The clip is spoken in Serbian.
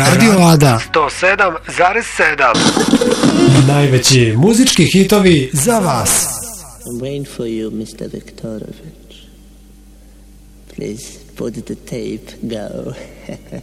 Radio Ada 107,7. Najveći muzički hitovi za vas. I'm waiting for you, Mr. Viktorovich. Please put the tape, go.